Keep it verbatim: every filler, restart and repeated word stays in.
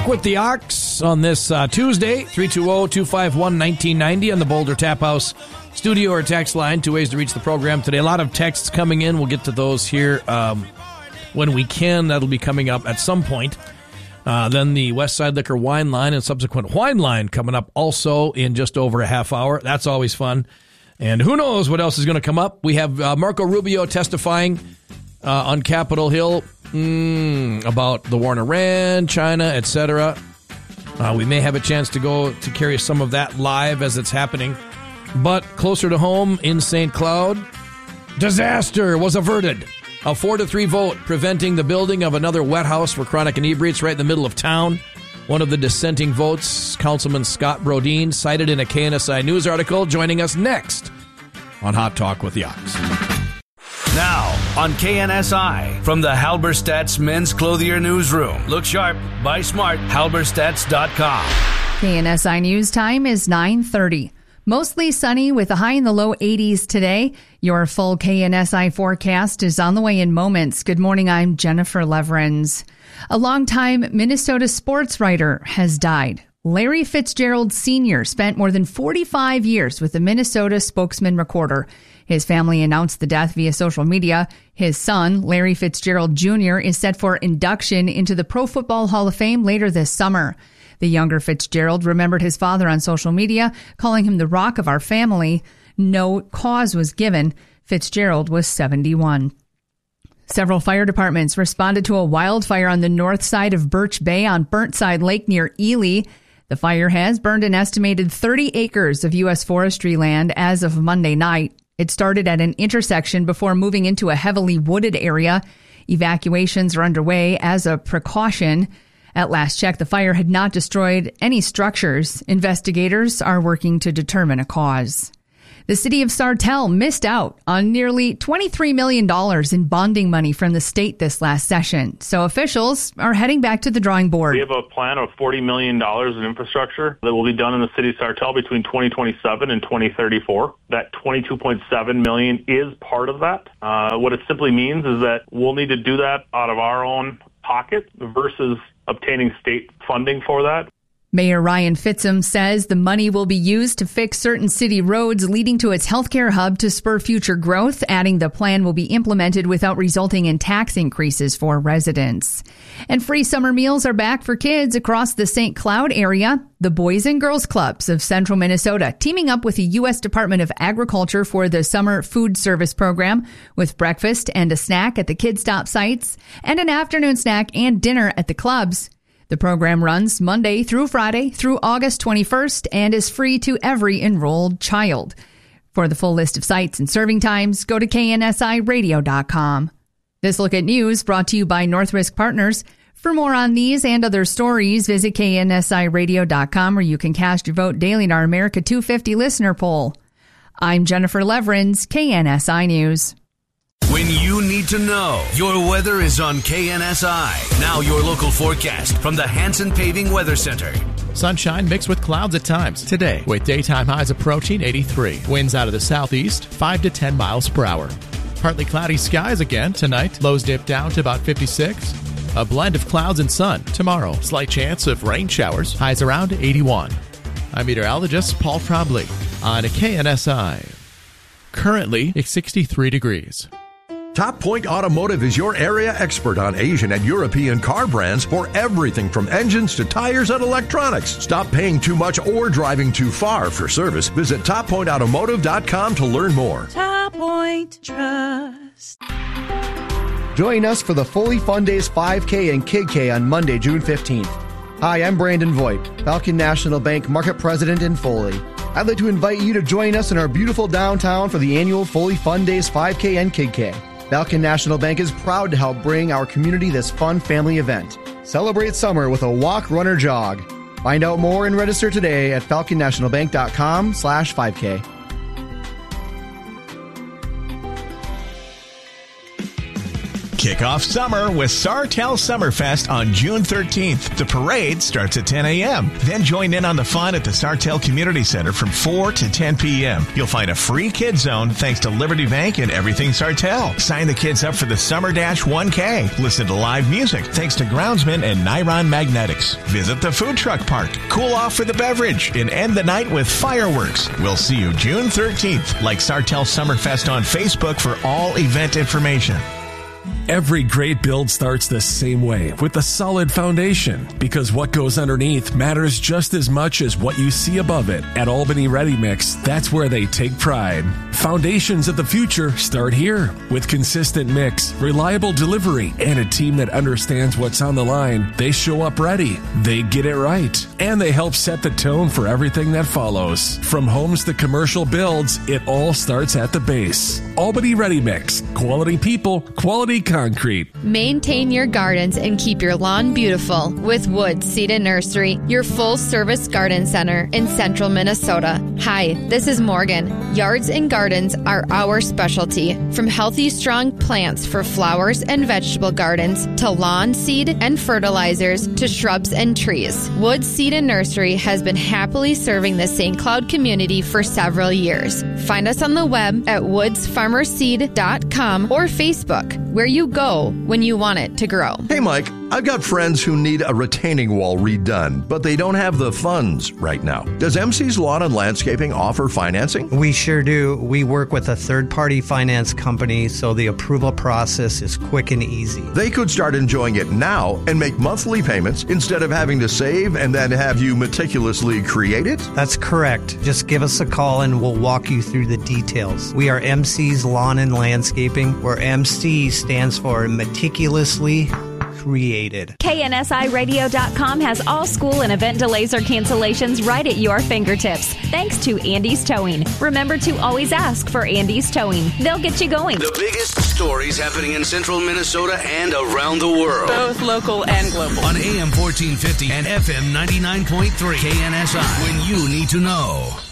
with the Ox on this uh, Tuesday, three two zero, two five one, one nine nine zero on the Boulder Tap House studio or text line. Two ways to reach the program today. A lot of texts coming in. We'll get to those here um, when we can. That'll be coming up at some point. Uh, then the Westside Liquor Wine Line and subsequent Wine Line coming up also in just over a half hour. That's always fun. And who knows what else is going to come up. We have uh, Marco Rubio testifying uh, on Capitol Hill mm, about the war in Iran, China, et cetera. Uh, we may have a chance to go to carry some of that live as it's happening. But closer to home in Saint Cloud, disaster was averted. A four to three vote preventing the building of another wet house for chronic inebriates right in the middle of town. One of the dissenting votes, Councilman Scott Brodeen, cited in a K N S I News article, joining us next on Hot Talk with the Ox. Now on K N S I, from the Halberstadt's Men's Clothier Newsroom. Look sharp, buy smart, halberstadts dot com. K N S I News time is nine thirty. Mostly sunny with a high in the low eighties today. Your full K N S I forecast is on the way in moments. Good morning, I'm Jennifer Leverins. A longtime Minnesota sports writer has died. Larry Fitzgerald Senior spent more than forty-five years with the Minnesota Spokesman Recorder. His family announced the death via social media. His son, Larry Fitzgerald Junior, is set for induction into the Pro Football Hall of Fame later this summer. The younger Fitzgerald remembered his father on social media, calling him the rock of our family. No cause was given. Fitzgerald was seventy-one. Several fire departments responded to a wildfire on the north side of Birch Bay on Burntside Lake near Ely. The fire has burned an estimated thirty acres of U S forestry land as of Monday night. It started at an intersection before moving into a heavily wooded area. Evacuations are underway as a precaution. At last check, the fire had not destroyed any structures. Investigators are working to determine a cause. The city of Sartell missed out on nearly twenty-three million dollars in bonding money from the state this last session. So officials are heading back to the drawing board. We have a plan of forty million dollars in infrastructure that will be done in the city of Sartell between twenty twenty-seven and twenty thirty-four. That twenty-two point seven million dollars is part of that. Uh, what it simply means is that we'll need to do that out of our own pocket versus obtaining state funding for that. Mayor Ryan Fitzum says the money will be used to fix certain city roads leading to its healthcare hub to spur future growth, adding the plan will be implemented without resulting in tax increases for residents. And free summer meals are back for kids across the Saint Cloud area. The Boys and Girls Clubs of Central Minnesota teaming up with the U S Department of Agriculture for the Summer Food Service Program with breakfast and a snack at the Kid Stop sites and an afternoon snack and dinner at the clubs. The program runs Monday through Friday through August twenty-first and is free to every enrolled child. For the full list of sites and serving times, go to K N S I radio dot com. This Look at News brought to you by Northrisk Partners. For more on these and other stories, visit K N S I radio dot com where you can cast your vote daily in our America two fifty listener poll. I'm Jennifer Leverins, K N S I News. When you need to know, your weather is on K N S I. Now your local forecast from the Hanson Paving Weather Center. Sunshine mixed with clouds at times today, with daytime highs approaching eighty-three. Winds out of the southeast, five to ten miles per hour. Partly cloudy skies again tonight. Lows dip down to about fifty-six. A blend of clouds and sun tomorrow. Slight chance of rain showers. Highs around eighty-one. I'm meteorologist Paul Trombley on K N S I. Currently, it's sixty-three degrees. Top Point Automotive is your area expert on Asian and European car brands for everything from engines to tires and electronics. Stop paying too much or driving too far for service. Visit top point automotive dot com to learn more. Top Point Trust. Join us for the Foley Fun Days five K and Kid K on Monday, June fifteenth. Hi, I'm Brandon Voigt, Falcon National Bank Market President in Foley. I'd like to invite you to join us in our beautiful downtown for the annual Foley Fun Days five K and Kid K. Falcon National Bank is proud to help bring our community this fun family event. Celebrate summer with a walk, run, or jog. Find out more and register today at falcon national bank dot com slash five K. Kick off summer with Sartell Summerfest on June thirteenth. The parade starts at ten a.m. Then join in on the fun at the Sartell Community Center from four to ten p.m. You'll find a free kids zone thanks to Liberty Bank and Everything Sartell. Sign the kids up for the Summer Dash one K. Listen to live music thanks to Groundsman and Niron Magnetics. Visit the food truck park. Cool off with a beverage and end the night with fireworks. We'll see you June thirteenth. Like Sartell Summerfest on Facebook for all event information. Every great build starts the same way, with a solid foundation, because what goes underneath matters just as much as what you see above it. At Albany Ready Mix, that's where they take pride. Foundations of the future start here. With consistent mix, reliable delivery, and a team that understands what's on the line, they show up ready. They get it right. And they help set the tone for everything that follows. From homes to commercial builds, it all starts at the base. Albany Ready Mix. Quality people, quality concrete. Maintain your gardens and keep your lawn beautiful with Woods Seed and Nursery, your full-service garden center in central Minnesota. Hi, this is Morgan. Yards and gardens are our specialty. From healthy, strong plants for flowers and vegetable gardens to lawn seed and fertilizers to shrubs and trees, Woods Seed and Nursery has been happily serving the Saint Cloud community for several years. Find us on the web at woods farmer seed dot com or Facebook, where you go when you want it to grow. Hey, Mike, I've got friends who need a retaining wall redone, but they don't have the funds right now. Does M C's Lawn and Landscaping offer financing? We sure do. We work with a third-party finance company, so the approval process is quick and easy. They could start enjoying it now and make monthly payments instead of having to save and then have you meticulously create it? That's correct. Just give us a call and we'll walk you through the details. We are M C's Lawn and Landscaping, where M C stands for meticulously created. K N S I radio dot com has all school and event delays or cancellations right at your fingertips. Thanks to Andy's Towing. Remember to always ask for Andy's Towing. They'll get you going. The biggest stories happening in central Minnesota and around the world. Both local and global. On A M fourteen fifty and F M ninety-nine point three. K N S I. When you need to know.